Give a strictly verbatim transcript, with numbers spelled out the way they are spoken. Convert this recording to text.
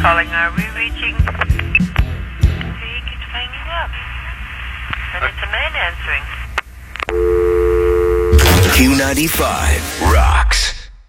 calling. Are we reaching? He keeps hanging up. And it's a man answering. Q ninety-five Rock.